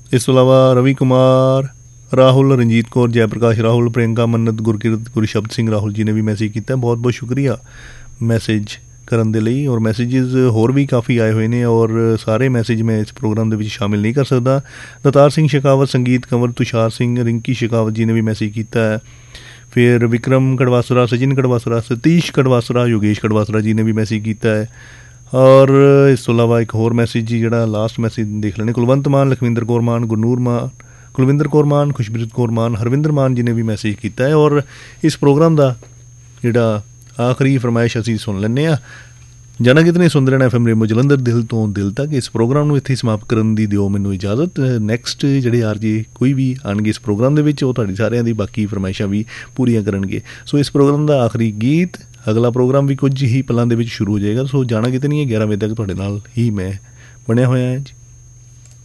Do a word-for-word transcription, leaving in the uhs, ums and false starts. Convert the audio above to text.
ਇਸ ਤੋਂ ਇਲਾਵਾ ਰਵੀ ਕੁਮਾਰ, ਰਾਹੁਲ, ਰਣਜੀਤ ਕੌਰ, ਜੈ ਪ੍ਰਕਾਸ਼ ਰਾਹੁਲ, ਪ੍ਰਿਅੰਕਾ ਮੰਨਤ, ਗੁਰਕਿਰਤ, ਗੁਰਸ਼ਬਦ ਸਿੰਘ ਰਾਹੁਲ ਜੀ ਨੇ ਵੀ ਮੈਸੇਜ ਕੀਤਾ। ਬਹੁਤ ਬਹੁਤ ਸ਼ੁਕਰੀਆ ਮੈਸੇਜ ਕਰਨ ਦੇ ਲਈ। ਔਰ ਮੈਸੇਜਿਸ ਹੋਰ ਵੀ ਕਾਫੀ ਆਏ ਹੋਏ ਨੇ ਔਰ ਸਾਰੇ ਮੈਸੇਜ ਮੈਂ ਇਸ ਪ੍ਰੋਗਰਾਮ ਦੇ ਵਿੱਚ ਸ਼ਾਮਿਲ ਨਹੀਂ ਕਰ ਸਕਦਾ। ਦਤਾਰ ਸਿੰਘ ਸ਼ੇਖਾਵਤ, ਸੰਗੀਤ ਕੰਵਰ, ਤੁਸ਼ਾਰ ਸਿੰਘ, ਰਿੰਕੀ ਸ਼ੇਖਾਵਤ ਜੀ ਨੇ ਵੀ ਮੈਸੇਜ ਕੀਤਾ ਹੈ। ਫਿਰ ਵਿਕਰਮ ਕੜਵਾਸਰਾ, ਸਚਿਨ ਕੜਵਾਸਰਾ, ਸਤੀਸ਼ ਕੜਵਾਸਰਾ, ਯੋਗੇਸ਼ ਕੜਵਾਸਰਾ ਜੀ ਨੇ ਵੀ ਮੈਸੇਜ ਕੀਤਾ ਹੈ। ਔਰ ਇਸ ਤੋਂ ਇਲਾਵਾ ਇੱਕ ਹੋਰ ਮੈਸੇਜ ਜੀ ਜਿਹੜਾ ਲਾਸਟ ਮੈਸੇਜ ਦੇਖ ਲੈਣੇ, ਕੁਲਵੰਤ ਮਾਨ, ਲਖਵਿੰਦਰ ਕੌਰ ਮਾਨ, ਗੁਰਨੂਰ ਮਾਨ, ਕੁਲਵਿੰਦਰ ਕੌਰ ਮਾਨ, ਖੁਸ਼ਪ੍ਰੀਤ ਕੌਰ ਮਾਨ, ਹਰਵਿੰਦਰ ਮਾਨ ਜੀ ਨੇ ਵੀ ਮੈਸੇਜ ਕੀਤਾ ਹੈ। ਔਰ ਇਸ ਪ੍ਰੋਗਰਾਮ ਦਾ ਜਿਹੜਾ ਆਖਰੀ ਫਰਮਾਇਸ਼ ਅਸੀਂ ਸੁਣ ਲੈਂਦੇ ਹਾਂ। ਜਾਣਾ ਕਿਤਨੇ ਸੁਣਦੇ ਰਹਿਣਾ ਐਫ ਐਮ ਰੇਨਬੋ ਜਲੰਧਰ, ਦਿਲ ਤੋਂ ਦਿਲ ਤੱਕ। ਇਸ ਪ੍ਰੋਗਰਾਮ ਨੂੰ ਇੱਥੇ ਸਮਾਪਤ ਕਰਨ ਦੀ ਦਿਓ ਮੈਨੂੰ ਇਜਾਜ਼ਤ। ਨੈਕਸਟ ਜਿਹੜੇ ਆਰ ਜੇ ਕੋਈ ਵੀ ਆਉਣਗੇ ਇਸ ਪ੍ਰੋਗਰਾਮ ਦੇ ਵਿੱਚ ਉਹ ਤੁਹਾਡੀ ਸਾਰਿਆਂ ਦੀ ਬਾਕੀ ਫਰਮਾਇਸ਼ਾਂ ਵੀ ਪੂਰੀਆਂ ਕਰਨਗੇ। ਸੋ ਇਸ ਪ੍ਰੋਗਰਾਮ ਦਾ ਆਖਰੀ ਗੀਤ, ਅਗਲਾ ਪ੍ਰੋਗਰਾਮ ਵੀ ਕੁਝ ਹੀ ਪਲਾਂ ਦੇ ਵਿੱਚ ਸ਼ੁਰੂ ਹੋ ਜਾਏਗਾ। ਸੋ ਜਾਣਾ ਕਿਤੇ ਨਹੀਂ ਹੈ, ਗਿਆਰਾਂ ਵਜੇ ਤੱਕ ਤੁਹਾਡੇ ਨਾਲ ਹੀ ਮੈਂ ਬਣਿਆ ਹੋਇਆ ਹੈ ਜੀ।